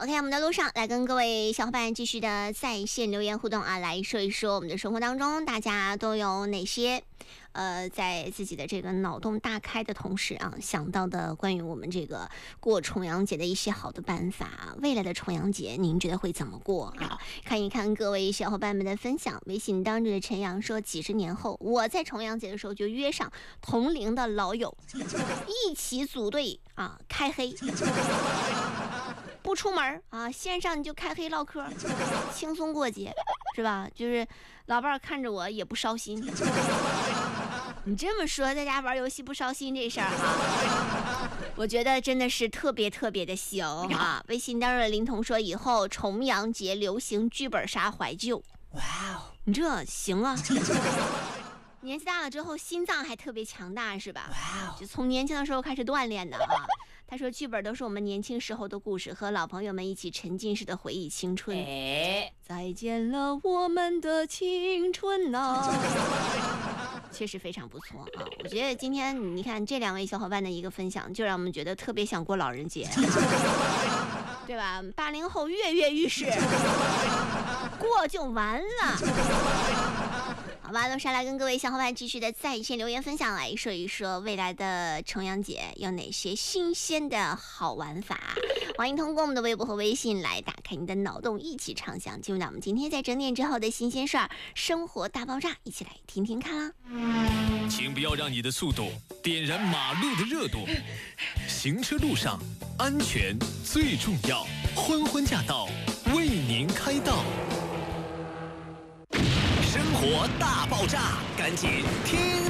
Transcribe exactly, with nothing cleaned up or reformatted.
OK， 我们的路上来跟各位小伙伴继续的在线留言互动啊，来说一说我们的生活当中大家都有哪些呃在自己的这个脑洞大开的同时啊，想到的关于我们这个过重阳节的一些好的办法。未来的重阳节您觉得会怎么过啊？看一看各位小伙伴们的分享。微信当中的陈阳说，几十年后我在重阳节的时候就约上同龄的老友一起组队啊开黑不出门啊，线上你就开黑唠嗑，轻松过节，是吧？就是老伴儿看着我也不烧心。你这么说，在家玩游戏不烧心这事儿哈，我觉得真的是特别特别的行啊！微信当中的林彤说，以后重阳节流行剧本杀怀旧。哇哦，你这行啊！年纪大了之后，心脏还特别强大，是吧？哇哦，就从年轻的时候开始锻炼的啊。他说剧本都是我们年轻时候的故事，和老朋友们一起沉浸式的回忆青春。哎，再见了我们的青春啊，确实非常不错啊！我觉得今天你看这两位小伙伴的一个分享，就让我们觉得特别想过老人节，对吧？八零后跃跃欲试，过就完了。好吧，都上来跟各位小伙伴继续的在线留言分享，来说一说未来的重阳节有哪些新鲜的好玩法。欢迎通过我们的微博和微信来打开你的脑洞，一起畅想。进入到我们今天在整点之后的新鲜事儿，生活大爆炸，一起来听听看啦。 请不要让你的速度点燃马路的热度，行车路上安全最重要。昏昏驾到，为您开道。生活大爆炸，赶紧听。